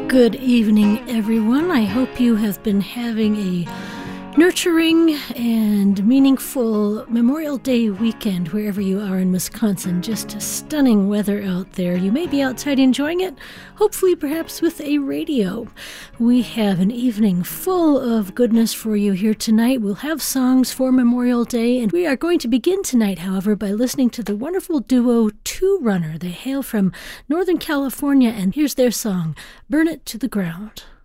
Good evening, everyone. I hope you have been having a nurturing and meaningful Memorial Day weekend wherever you are in Wisconsin. Just stunning weather out there. You may be outside enjoying it, hopefully perhaps with a radio. We have an evening full of goodness for you here tonight. We'll have songs for Memorial Day, and we are going to begin tonight, however, by listening to the wonderful duo Two Runner. They hail from Northern California, and here's their song, Burn It to the Ground.